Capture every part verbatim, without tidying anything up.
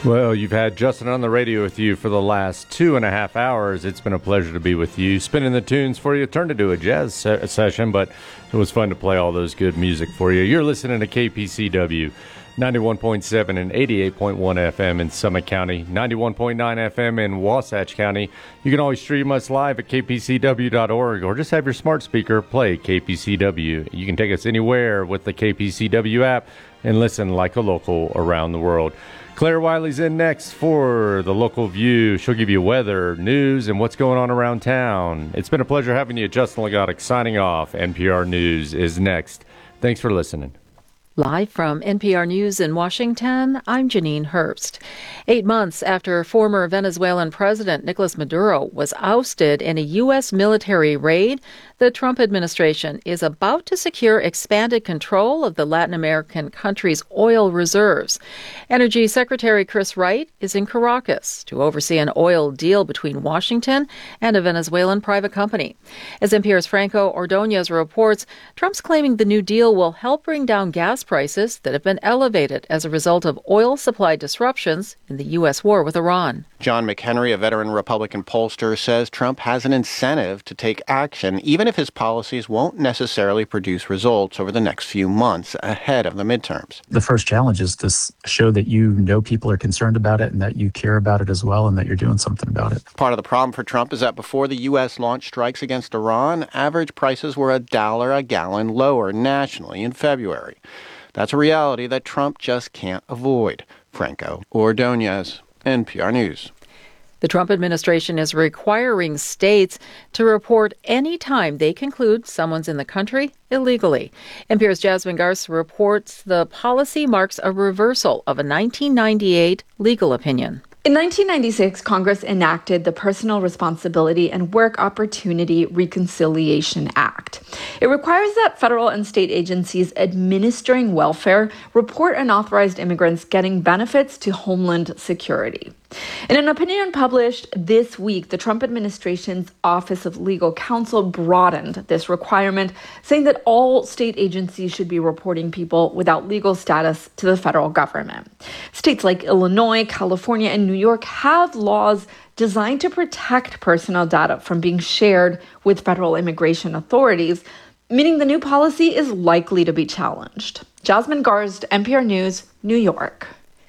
Well, you've had Justin on the radio with you for the last two and a half hours. It's been a pleasure to be with you. Spinning the tunes for you. Turned into a jazz se- session, but it was fun to play all those good music for you. You're listening to K P C W, ninety-one point seven and eighty-eight point one F M in Summit County, ninety-one point nine F M in Wasatch County. You can always stream us live at K P C W dot org or just have your smart speaker play K P C W. You can take us anywhere with the K P C W app and listen like a local around the world. Claire Wiley's in next for the Local View. She'll give you weather, news, and what's going on around town. It's been a pleasure having you. Justin Legatic signing off. N P R News is next. Thanks for listening. Live from N P R News in Washington, I'm Janine Hurst. Eight months after former Venezuelan President Nicolas Maduro was ousted in a U S military raid, the Trump administration is about to secure expanded control of the Latin American country's oil reserves. Energy Secretary Chris Wright is in Caracas to oversee an oil deal between Washington and a Venezuelan private company. As N P R's Franco Ordonez reports, Trump's claiming the new deal will help bring down gas prices that have been elevated as a result of oil supply disruptions in the U S war with Iran. John McHenry, a veteran Republican pollster, says Trump has an incentive to take action, even if his policies won't necessarily produce results over the next few months ahead of the midterms. The first challenge is to show that you know people are concerned about it and that you care about it as well and that you're doing something about it. Part of the problem for Trump is that before the U S launched strikes against Iran, average prices were a dollar a gallon lower nationally in February. That's a reality that Trump just can't avoid. Franco Ordonez, N P R News. The Trump administration is requiring states to report any time they conclude someone's in the country illegally. N P R's Jasmine Garce reports the policy marks a reversal of a nineteen ninety-eight legal opinion. In nineteen ninety-six, Congress enacted the Personal Responsibility and Work Opportunity Reconciliation Act. It requires that federal and state agencies administering welfare report unauthorized immigrants getting benefits to Homeland Security. In an opinion published this week, the Trump administration's Office of Legal Counsel broadened this requirement, saying that all state agencies should be reporting people without legal status to the federal government. States like Illinois, California, and New York have laws designed to protect personal data from being shared with federal immigration authorities, meaning the new policy is likely to be challenged. Jasmine Garst, N P R News, New York.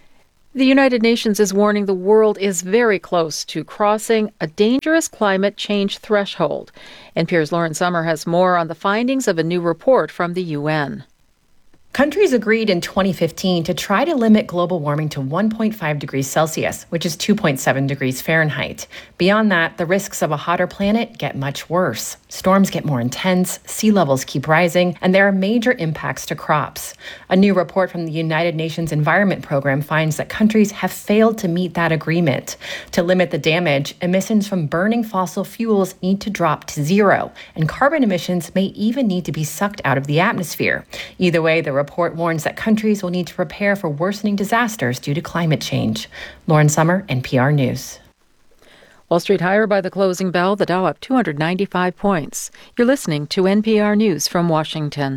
The United Nations is warning the world is very close to crossing a dangerous climate change threshold. N P R's Lauren Sommer has more on the findings of a new report from the U N. Countries agreed in twenty fifteen to try to limit global warming to one point five degrees Celsius, which is two point seven degrees Fahrenheit. Beyond that, the risks of a hotter planet get much worse. Storms get more intense, sea levels keep rising, and there are major impacts to crops. A new report from the United Nations Environment Program finds that countries have failed to meet that agreement. To limit the damage, emissions from burning fossil fuels need to drop to zero, and carbon emissions may even need to be sucked out of the atmosphere. Either way, the report warns that countries will need to prepare for worsening disasters due to climate change. Lauren Sommer, N P R News. Wall Street higher by the closing bell, the Dow up two hundred ninety-five points. You're listening to N P R News from Washington.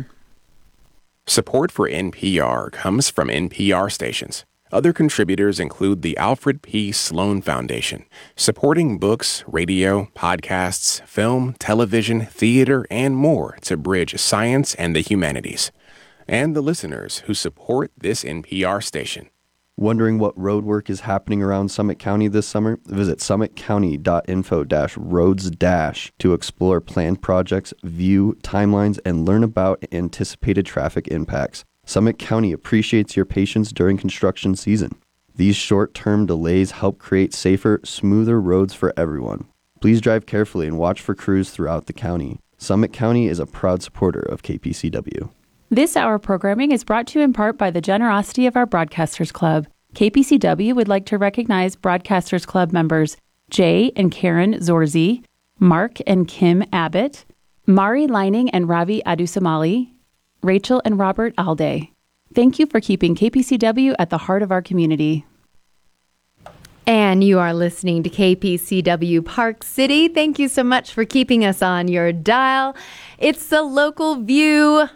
Support for N P R comes from N P R stations. Other contributors include the Alfred P. Sloan Foundation, supporting books, radio, podcasts, film, television, theater, and more to bridge science and the humanities. And the listeners who support this N P R station. Wondering what road work is happening around Summit County this summer? Visit summit county dot info dash roads dash to explore planned projects, view timelines, and learn about anticipated traffic impacts. Summit County appreciates your patience during construction season. These short-term delays help create safer, smoother roads for everyone. Please drive carefully and watch for crews throughout the county. Summit County is a proud supporter of K P C W. This hour programming is brought to you in part by the generosity of our Broadcasters Club. K P C W would like to recognize Broadcasters Club members Jay and Karen Zorzi, Mark and Kim Abbott, Mari Lining and Ravi Adusamali, Rachel and Robert Alday. Thank you for keeping K P C W at the heart of our community. And you are listening to K P C W Park City. Thank you so much for keeping us on your dial. It's the Local View.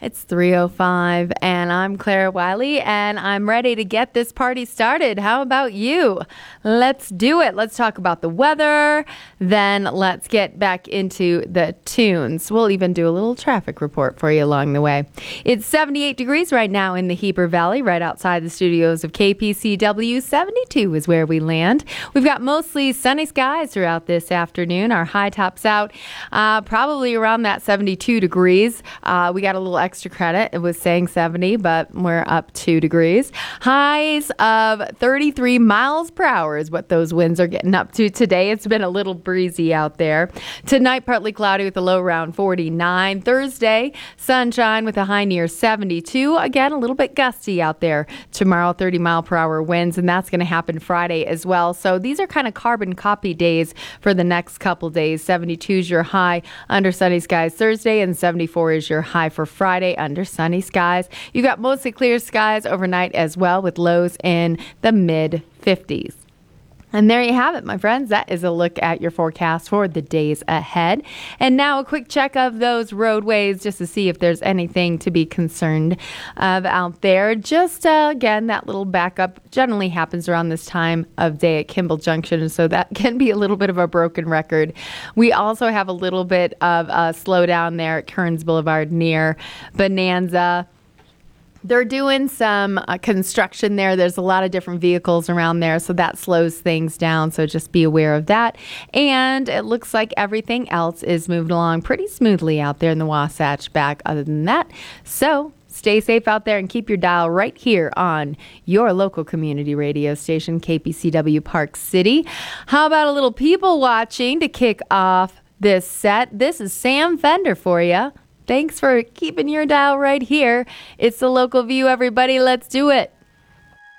It's three oh five, and I'm Claire Wiley, and I'm ready to get this party started. How about you? Let's do it. Let's talk about the weather, then let's get back into the tunes. We'll even do a little traffic report for you along the way. It's seventy-eight degrees right now in the Heber Valley, right outside the studios of K P C W. seventy-two is where we land. We've got mostly sunny skies throughout this afternoon. Our high tops out uh, probably around that seventy-two degrees. Uh, we got a little extra Extra credit. It was saying seventy, but we're up two degrees. Highs of thirty-three miles per hour is what those winds are getting up to today. It's been a little breezy out there. Tonight, partly cloudy with a low around forty-nine. Thursday, sunshine with a high near seventy-two. Again, a little bit gusty out there. Tomorrow, thirty mile per hour winds, and that's going to happen Friday as well. So these are kind of carbon copy days for the next couple days. seventy-two is your high under sunny skies Thursday, and seventy-four is your high for Friday under sunny skies. You got mostly clear skies overnight as well, with lows in the mid fifties. And there you have it, my friends. That is a look at your forecast for the days ahead. And now a quick check of those roadways just to see if there's anything to be concerned of out there. Just, uh, again, that little backup generally happens around this time of day at Kimball Junction, so that can be a little bit of a broken record. We also have a little bit of a slowdown there at Kearns Boulevard near Bonanza. They're doing some uh, construction there. There's a lot of different vehicles around there, so that slows things down. So just be aware of that. And it looks like everything else is moving along pretty smoothly out there in the Wasatch back other than that. So stay safe out there and keep your dial right here on your local community radio station, K P C W Park City. How about a little people watching to kick off this set? This is Sam Fender for you. Thanks for keeping your dial right here. It's the Local View, everybody. Let's do it.